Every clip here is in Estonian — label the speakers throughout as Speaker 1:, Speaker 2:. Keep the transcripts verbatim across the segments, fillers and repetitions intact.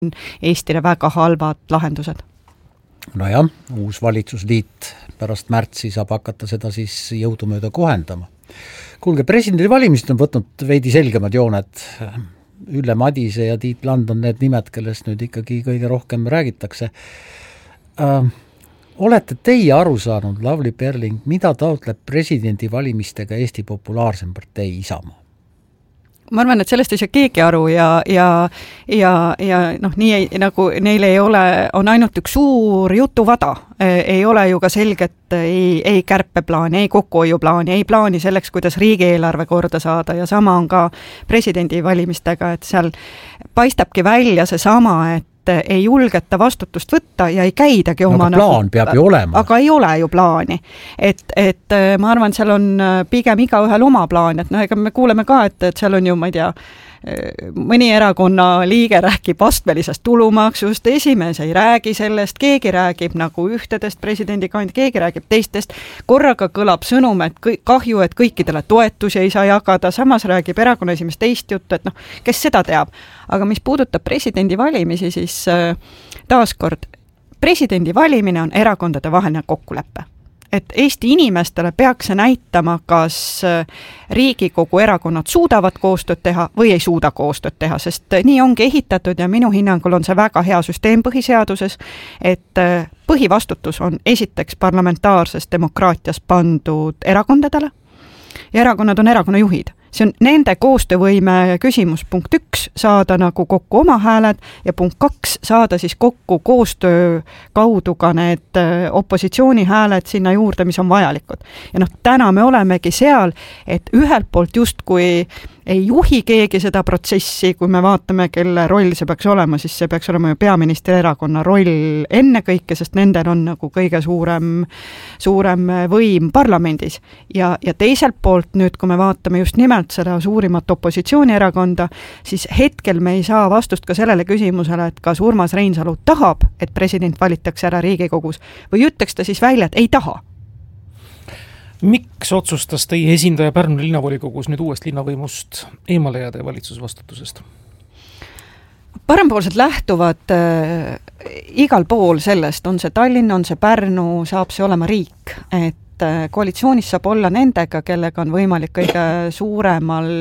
Speaker 1: Eestile väga halvad lahendused.
Speaker 2: No jah, uus valitsusliit pärast märtsi saab hakata seda siis jõudumööda kohendama. Kuulge, presidendi valimised on võtnud veidi selgemad jooned. Ülle Madise ja Tiit Land on need nimed, kellest nüüd ikkagi kõige rohkem räägitakse. Äh, olete teie aru saanud, Lavly Perling, mida taotleb presidendi valimistega Eesti populaarsem partei Isamaa?
Speaker 1: Ma arvan, et sellest ei saa keegi aru ja, ja, ja, ja noh, nii ei, nagu neil ei ole, on ainult üks suur jutuvada. Ei ole ju ka selget, ei, ei kärpeplaani, ei kokkuhoiuplaani, ei plaani selleks, kuidas riigieelarve korda saada ja sama on ka presidendi valimistega, et seal paistabki välja see sama, et ei julgeta vastutust võtta ja ei käidagi oma
Speaker 2: no, plaan nagu, peab ju olema.
Speaker 1: Aga ei ole ju plaani. Et, et ma arvan, seal on pigem iga ühel oma plaan, et no ega me kuuleme ka, et, et seal on ju, ma ei tea, mõni erakonna liige räägib astmelisest tulumaksust, esimees ei räägi sellest, keegi räägib nagu ühtedest presidendikand, keegi räägib teistest, korraga kõlab sõnum, et kahju, et kõikidele toetusi ei saa jagada, samas räägib erakonna esimees teist juttu, et noh, kes seda teab. Aga mis puudutab presidendi valimisi, siis taaskord, presidendi valimine on erakondade vaheline kokkulepe. Et Eesti inimestele peaks see näitama, kas Riigikogu erakonnad suudavad koostööd teha või ei suuda koostööd teha, sest nii ongi ehitatud ja minu hinnangul on see väga hea süsteem põhiseaduses, et põhivastutus on esiteks parlamentaarses demokraatias pandud erakondadele ja erakonnad on erakonna juhid. See on nende koostöövõime küsimus punkt üks, saada nagu kokku oma hääled ja punkt kaks, saada siis kokku koostöö kaudu ka need opositsiooni hääled sinna juurde, mis on vajalikud. Ja noh, täna me olemegi seal, et ühelt poolt just kui ei juhi keegi seda protsessi, kui me vaatame, kelle roll see peaks olema, siis see peaks olema ju peaministri erakonna roll enne kõike, sest nendel on nagu kõige suurem, suurem võim parlamendis. Ja, ja teiselt poolt nüüd, kui me vaatame just nimelt seda suurimat opositsioonierakonda, siis hetkel me ei saa vastust ka sellele küsimusele, et kas Urmas Reinsalu tahab, et president valitaks ära Riigikogus või ütleks ta siis välja, et ei taha.
Speaker 3: Miks otsustas teie esindaja Pärnu linnavolikogus nüüd uuest linnavõimust eemale jääda valitsusvastutusest?
Speaker 1: Parempoolsed lähtuvad äh, igal pool sellest, on see Tallinn, on see Pärnu, saab see olema riik, et äh, koalitsioonis saab olla nendega, kellega on võimalik kõige suuremal,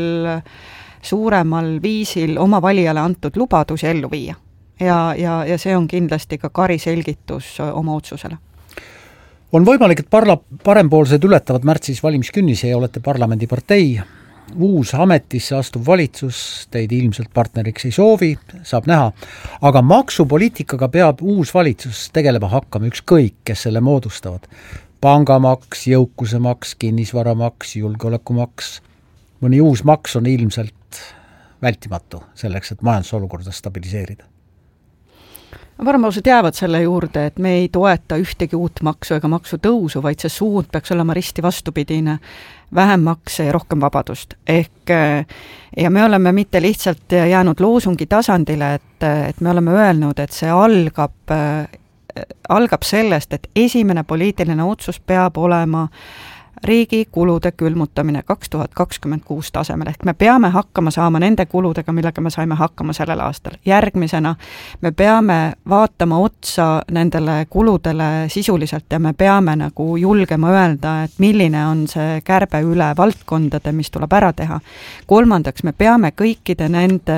Speaker 1: suuremal viisil oma valijale antud lubadusi ellu viia. Ja, ja, ja see on kindlasti ka Kari selgitus oma otsusele.
Speaker 2: On võimalik, et parla, parempoolsed ületavad märtsis valimiskünnise ja olete parlamendipartei. Uus ametisse astuv valitsus teid ilmselt partneriks ei soovi, saab näha. Aga maksupoliitikaga peab uus valitsus tegelema hakkama ükskõik, kes selle moodustavad. Pangamaks, jõukusemaks, kinnisvaramaks, julgeolekumaks. Mõni uus maks on ilmselt vältimatu selleks, et majandusolukorda stabiliseerida.
Speaker 1: Parempoolsed jäävad selle juurde, et me ei toeta ühtegi uut maksu ega maksu tõusu, vaid see suund peaks olema risti vastupidine, vähem makse ja rohkem vabadust. Ehk, ja me oleme mitte lihtsalt jäänud loosungi tasandile, et, et me oleme öelnud, et see algab, algab sellest, et esimene poliitiline otsus peab olema riigi kulude külmutamine kaks tuhat kakskümmend kuus tasemel, ehk me peame hakkama saama nende kuludega, millega me saime hakkama sellel aastal. Järgmisena me peame vaatama otsa nendele kuludele sisuliselt ja me peame nagu julgema öelda, et milline on see kärbe üle valdkondade, mis tuleb ära teha. Kolmandaks, me peame kõikide nende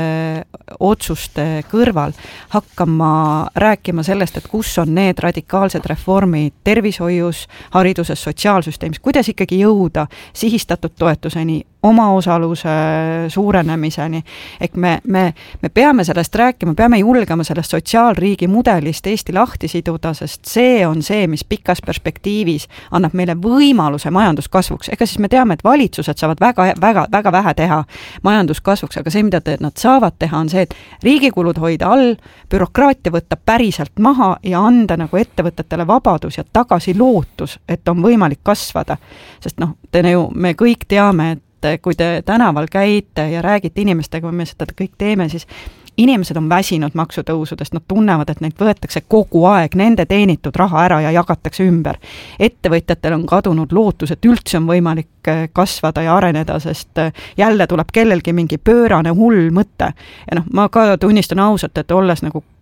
Speaker 1: otsuste kõrval hakkama rääkima sellest, et kus on need radikaalsed reformid tervishoius, hariduses, sotsiaalsüsteemis, kuidas ikkagi jõuda sihistatud toetuseni, omaosaluse suurenemiseni. Ehk me, me, me peame sellest rääkima, peame julgema sellest sotsiaalriigi mudelist Eesti lahti siduda, sest see on see, mis pikas perspektiivis annab meile võimaluse majanduskasvuks. Ega siis me teame, et valitsused saavad väga, väga, väga vähe teha majanduskasvuks, aga see, mida te, nad saavad teha, on see, et riigikulud hoida all, bürokraatia võtta päriselt maha ja anda nagu ettevõtetele vabadus ja tagasi lootus, et on võimalik kasvada. Sest noh, te ju, me kõik teame, et kui te tänaval käite ja räägite inimestega, kui me seda kõik teeme, siis inimesed on väsinud maksutõusudest, nad tunnevad, et neid võetakse kogu aeg, nende teenitud raha ära ja jagatakse ümber. Ettevõtjatel on kadunud lootus, et üldse on võimalik kasvada ja areneda, sest jälle tuleb kellelgi mingi pöörane hull mõte. Ja noh, ma ka tunnistan ausalt, et olles nagu